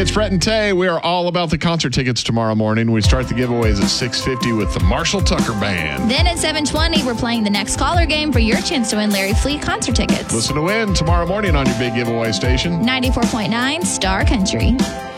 Hey, it's Brett and Tay. We are all about the concert tickets tomorrow morning. We start the giveaways at 6:50 with the Marshall Tucker Band. Then at 7:20, we're playing the next caller game for your chance to win Larry Fleet concert tickets. Listen to win tomorrow morning on your big giveaway station. 94.9 Star Country.